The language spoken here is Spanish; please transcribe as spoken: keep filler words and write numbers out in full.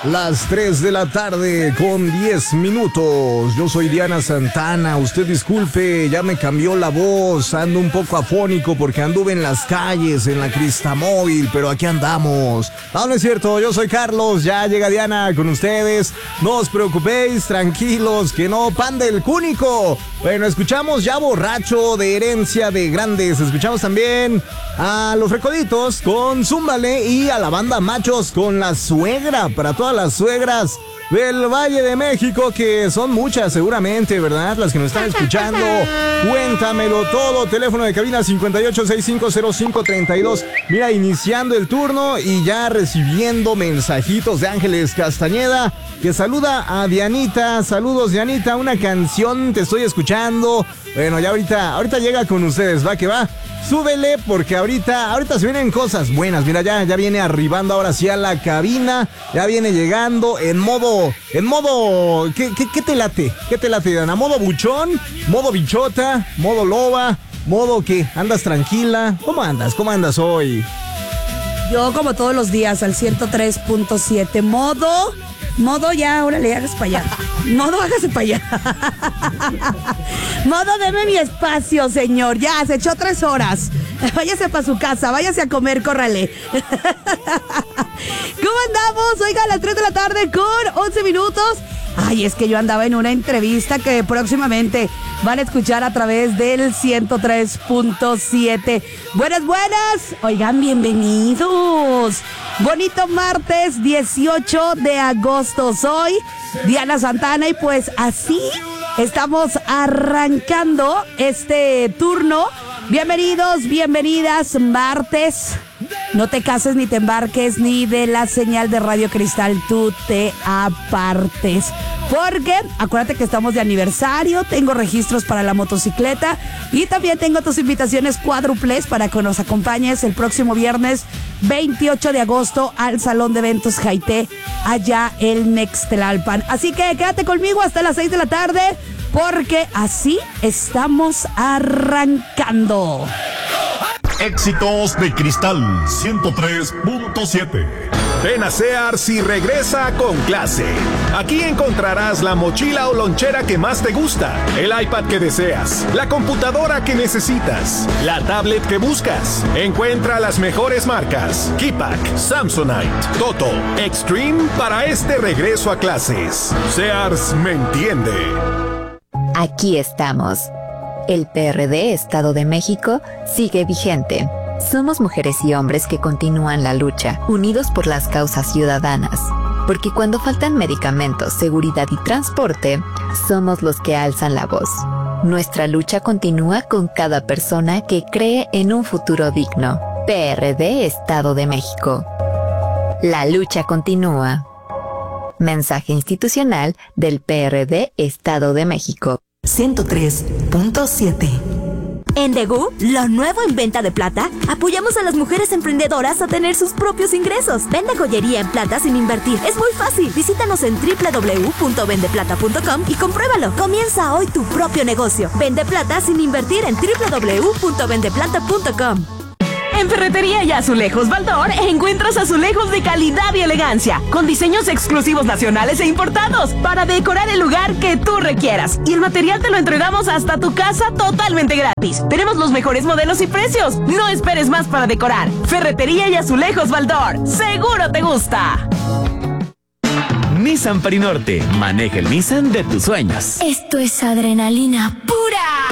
Las tres de la tarde con diez minutos. Yo soy Diana Santana. Usted disculpe, ya me cambió la voz. Ando un poco afónico porque anduve en las calles, en la Cristamóvil, pero aquí andamos. No, no es cierto, yo soy Carlos. Ya llega Diana con ustedes. No os preocupéis, tranquilos, que no pan del cúnico. Bueno, escuchamos Ya Borracho de Herencia de Grandes. Escuchamos también a Los Recoditos con Zúmbale y a la banda Machos con La Suegra, para todas las suegras del Valle de México, que son muchas seguramente, ¿verdad? Las que nos están escuchando. Cuéntamelo todo. Teléfono de cabina cincuenta y ocho, sesenta y cinco cero cinco, treinta y dos. Mira, iniciando el turno y ya recibiendo mensajitos de Ángeles Castañeda, que saluda a Dianita. Saludos, Dianita, una canción te estoy escuchando. Bueno, ya ahorita, ahorita llega con ustedes, va que va. Súbele porque ahorita, ahorita se vienen cosas buenas. Mira, ya, ya viene arribando ahora sí a la cabina. Ya viene llegando en modo, en modo, ¿qué, qué, qué te late? ¿Qué te late, Diana? ¿Modo buchón? ¿Modo bichota? ¿Modo loba? ¿Modo qué? ¿Andas tranquila? ¿Cómo andas? ¿Cómo andas hoy? Yo como todos los días al ciento tres punto siete, modo, modo ya, órale, hágase para allá. Modo, hágase para allá. Modo, deme mi espacio, señor. Ya, se echó tres horas. Váyase para su casa, váyase a comer, córrale. ¿Cómo andamos? Oiga, a las tres de la tarde con once minutos. Ay, es que yo andaba en una entrevista que próximamente van a escuchar a través del ciento tres punto siete. Buenas, buenas. Oigan, bienvenidos. Bonito martes dieciocho de agosto. Soy Diana Santana y pues así estamos arrancando este turno. Bienvenidos, bienvenidas, martes. No te cases ni te embarques ni de la señal de Radio Cristal tú te apartes. Porque acuérdate que estamos de aniversario, tengo registros para la motocicleta y también tengo tus invitaciones cuádruples para que nos acompañes el próximo viernes veintiocho de agosto al Salón de Eventos Jaité, allá en Nextlalpan. Así que quédate conmigo hasta las seis de la tarde porque así estamos arrancando. Éxitos de Cristal ciento tres punto siete. Ven a Sears y regresa con clase. Aquí encontrarás la mochila o lonchera que más te gusta, el iPad que deseas, la computadora que necesitas, la tablet que buscas. Encuentra las mejores marcas: Keypack, Samsonite, Toto, Extreme para este regreso a clases. Sears me entiende. Aquí estamos. El P R D Estado de México sigue vigente. Somos mujeres y hombres que continúan la lucha, unidos por las causas ciudadanas. Porque cuando faltan medicamentos, seguridad y transporte, somos los que alzan la voz. Nuestra lucha continúa con cada persona que cree en un futuro digno. P R D Estado de México. La lucha continúa. Mensaje institucional del P R D Estado de México. ciento tres punto siete. En Degu, lo nuevo en venta de plata, apoyamos a las mujeres emprendedoras a tener sus propios ingresos. Vende joyería en plata sin invertir. Es muy fácil. Visítanos en doble u doble u doble u punto vende plata punto com y compruébalo. Comienza hoy tu propio negocio. Vende plata sin invertir en doble u doble u doble u punto vende plata punto com. En Ferretería y Azulejos Baldor encuentras azulejos de calidad y elegancia, con diseños exclusivos nacionales e importados, para decorar el lugar que tú requieras. Y el material te lo entregamos hasta tu casa totalmente gratis. Tenemos los mejores modelos y precios. No esperes más para decorar. Ferretería y Azulejos Baldor. ¡Seguro te gusta! Nissan Perinorte. Maneja el Nissan de tus sueños. Esto es adrenalina pura.